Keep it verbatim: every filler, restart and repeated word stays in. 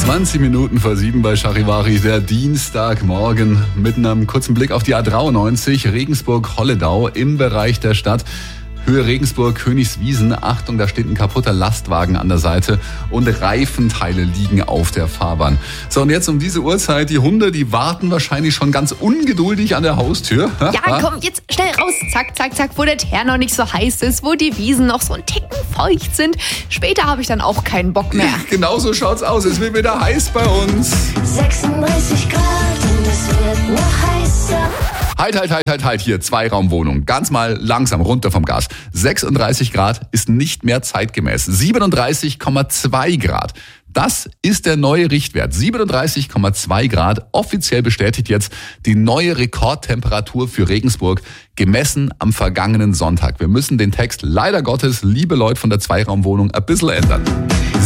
zwanzig Minuten vor sieben bei Charivari, der Dienstagmorgen mit einem kurzen Blick auf die A dreiundneunzig Regensburg-Holledau im Bereich der Stadt. Höhe Regensburg, Königswiesen. Achtung, da steht ein kaputter Lastwagen an der Seite und Reifenteile liegen auf der Fahrbahn. So, und jetzt um diese Uhrzeit, die Hunde, die warten wahrscheinlich schon ganz ungeduldig an der Haustür. Ja, komm, jetzt schnell raus. Zack, zack, zack, wo der Teer noch nicht so heiß ist, wo die Wiesen noch so ein Ticken feucht sind. Später habe ich dann auch keinen Bock mehr. Genau so schaut's aus. Es wird wieder heiß bei uns. sechsunddreißig Grad und es wird noch heißer. Halt, halt, halt, halt, halt, hier, Zweiraumwohnung. Ganz mal langsam, runter vom Gas. sechsunddreißig Grad ist nicht mehr zeitgemäß. siebenunddreißig Komma zwei Grad. Das ist der neue Richtwert. siebenunddreißig Komma zwei Grad, offiziell bestätigt jetzt die neue Rekordtemperatur für Regensburg, gemessen am vergangenen Sonntag. Wir müssen den Text leider Gottes, liebe Leute von der Zweiraumwohnung, ein bisschen ändern.